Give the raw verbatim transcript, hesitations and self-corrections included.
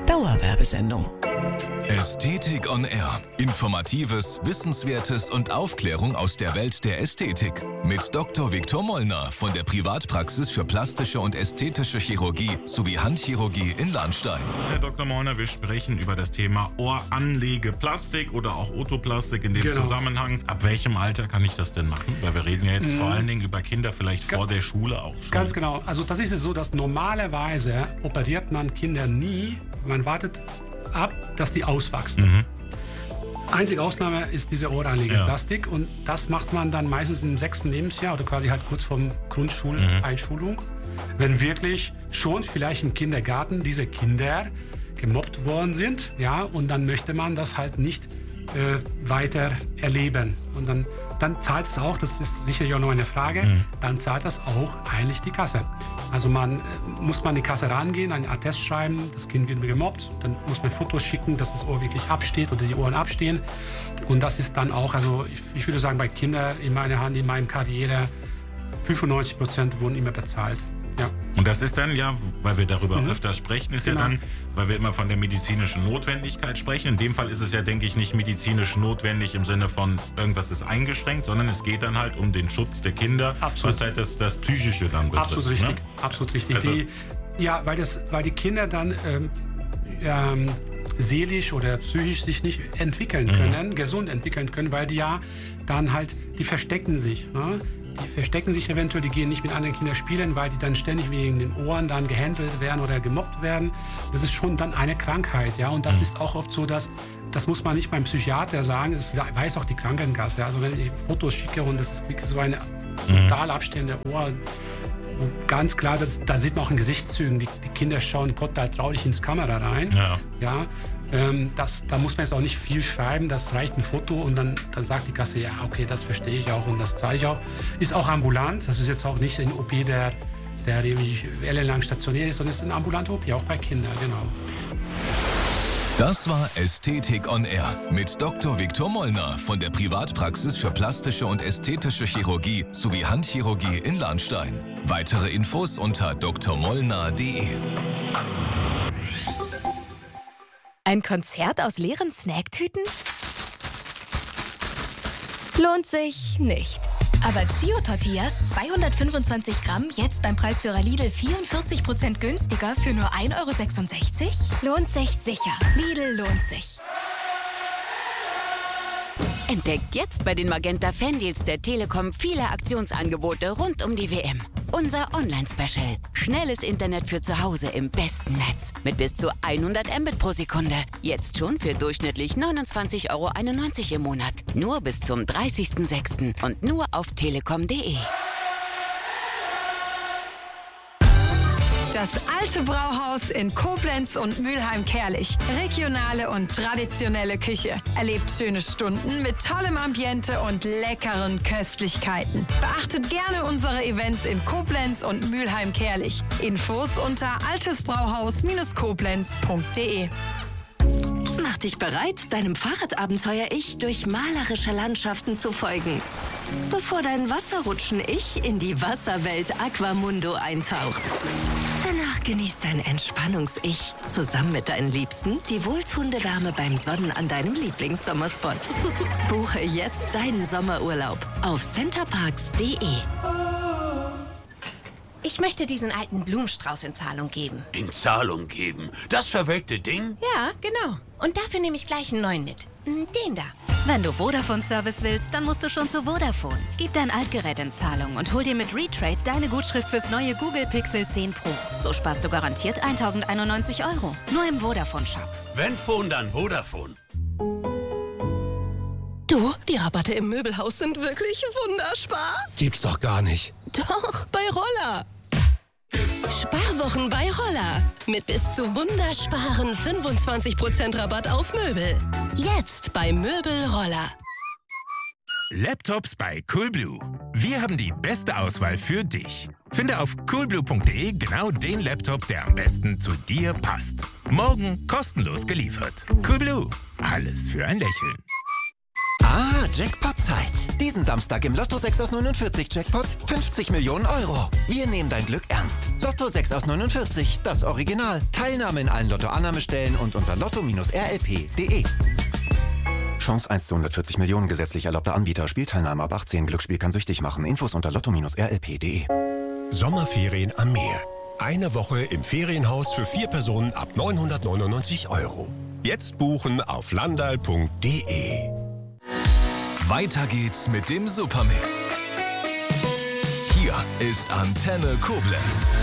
Dauerwerbesendung. Ästhetik on Air. Informatives, Wissenswertes und Aufklärung aus der Welt der Ästhetik. Mit Doktor Viktor Mollner von der Privatpraxis für plastische und ästhetische Chirurgie sowie Handchirurgie in Lahnstein. Herr Doktor Mollner, wir sprechen über das Thema Ohranlegeplastik oder auch Otoplastik in dem Genau. Zusammenhang. Ab welchem Alter kann ich das denn machen? Weil wir reden ja jetzt mhm. vor allen Dingen über Kinder vielleicht Ga- vor der Schule auch schon. Ganz genau. Also das ist es so, dass normalerweise operiert man Kinder nie. Man wartet ab, dass die auswachsen. Mhm. Einzige Ausnahme ist diese Ohranlegeplastik Ja. und das macht man dann meistens im sechsten Lebensjahr oder quasi halt kurz vorm Grundschuleinschulung. Mhm. Wenn wirklich schon vielleicht im Kindergarten diese Kinder gemobbt worden sind, ja, und dann möchte man das halt nicht äh, weiter erleben. Und dann, dann zahlt es auch, das ist sicherlich auch noch eine Frage, mhm. dann zahlt das auch eigentlich die Kasse. Also man äh, muss man in die Kasse rangehen, einen Attest schreiben, das Kind wird gemobbt, dann muss man Fotos schicken, dass das Ohr wirklich absteht oder die Ohren abstehen. Und das ist dann auch, also ich, ich würde sagen, bei Kindern in meiner Hand, in meiner Karriere, fünfundneunzig Prozent wurden immer bezahlt. Ja. Und das ist dann ja, weil wir darüber Mhm. öfter sprechen, ist Genau. ja dann, weil wir immer von der medizinischen Notwendigkeit sprechen. In dem Fall ist es ja, denke ich, nicht medizinisch notwendig im Sinne von irgendwas ist eingeschränkt, sondern es geht dann halt um den Schutz der Kinder, Absolut. was halt das, das Psychische dann betrifft. Absolut richtig, Ne? absolut richtig. Also- die, ja, weil, das, weil die Kinder dann ähm, ähm, seelisch oder psychisch sich nicht entwickeln können, mhm. gesund entwickeln können, weil die ja dann halt, die verstecken sich. Ne? Die verstecken sich eventuell, die gehen nicht mit anderen Kindern spielen, weil die dann ständig wegen den Ohren dann gehänselt werden oder gemobbt werden. Das ist schon dann eine Krankheit, ja. Und das mhm. ist auch oft so, dass, das muss man nicht beim Psychiater sagen, das weiß auch die Krankenkasse. Also wenn ich Fotos schicke und das ist wirklich so eine total abstehende Ohr, und ganz klar, das, da sieht man auch in Gesichtszügen, die, die Kinder schauen total traurig ins Kamera rein. Ja. Ja, ähm, das, da muss man jetzt auch nicht viel schreiben, das reicht ein Foto und dann, dann sagt die Kasse, ja, okay, das verstehe ich auch und das zahle ich auch. Ist auch ambulant, das ist jetzt auch nicht ein O P, der, der irgendwie ellenlang stationiert ist, sondern es ist ein ambulanter O P, auch bei Kindern, genau. Das war Ästhetik on Air mit Doktor Viktor Mollner von der Privatpraxis für plastische und ästhetische Chirurgie sowie Handchirurgie in Lahnstein. Weitere Infos unter d r mollner punkt d e. Ein Konzert aus leeren Snacktüten? Lohnt sich nicht. Aber Chio Tortillas, zweihundertfünfundzwanzig Gramm, jetzt beim Preisführer Lidl vierundvierzig Prozent günstiger für nur ein Euro sechsundsechzig? Lohnt sich sicher. Lidl lohnt sich. Entdeckt jetzt bei den Magenta Fandeals der Telekom viele Aktionsangebote rund um die W M. Unser Online-Special. Schnelles Internet für zu Hause im besten Netz. Mit bis zu hundert Mbit pro Sekunde. Jetzt schon für durchschnittlich neunundzwanzig Euro einundneunzig im Monat. Nur bis zum dreißigsten sechsten und nur auf telekom punkt de. Das alte Brauhaus in Koblenz und Mülheim-Kärlich. Regionale und traditionelle Küche. Erlebt schöne Stunden mit tollem Ambiente und leckeren Köstlichkeiten. Beachtet gerne unsere Events in Koblenz und Mülheim-Kärlich. Infos unter altesbrauhaus Koblenz punkt de. Mach dich bereit, deinem Fahrradabenteuer-Ich durch malerische Landschaften zu folgen. Bevor dein Wasserrutschen-Ich in die Wasserwelt Aquamundo eintaucht. Danach genießt dein Entspannungs-Ich zusammen mit deinen Liebsten die wohltuende Wärme beim Sonnen an deinem Lieblingssommerspot. Buche jetzt deinen Sommerurlaub auf centerparks punkt de. Ich möchte diesen alten Blumenstrauß in Zahlung geben. In Zahlung geben? Das verwelkte Ding? Ja, genau. Und dafür nehme ich gleich einen neuen mit. Den da. Wenn du Vodafone-Service willst, dann musst du schon zu Vodafone. Gib dein Altgerät in Zahlung und hol dir mit Retrade deine Gutschrift fürs neue Google Pixel zehn Pro. So sparst du garantiert tausendeinundneunzig Euro. Nur im Vodafone-Shop. Wenn Phone, dann Vodafone. Du, die Rabatte im Möbelhaus sind wirklich wunderspar. Gibt's doch gar nicht. Doch, bei Roller. Sparwochen bei Roller. Mit bis zu wundersparen fünfundzwanzig Prozent Rabatt auf Möbel. Jetzt bei Möbel Roller. Laptops bei Coolblue. Wir haben die beste Auswahl für dich. Finde auf coolblue punkt de genau den Laptop, der am besten zu dir passt. Morgen kostenlos geliefert. Coolblue. Alles für ein Lächeln. Ah, Jackpot-Zeit. Diesen Samstag im Lotto sechs aus neunundvierzig Jackpot fünfzig Millionen Euro. Wir nehmen dein Glück ernst. Lotto sechs aus neunundvierzig, das Original. Teilnahme in allen Lotto-Annahmestellen und unter lotto R L P punkt de. Chance eins zu hundertvierzig Millionen, gesetzlich erlaubter Anbieter. Spielteilnahme ab achtzehn. Glücksspiel kann süchtig machen. Infos unter lotto R L P punkt de. Sommerferien am Meer. Eine Woche im Ferienhaus für vier Personen ab neunhundertneunundneunzig Euro. Jetzt buchen auf landal punkt de. Weiter geht's mit dem Supermix. Hier ist Antenne Koblenz.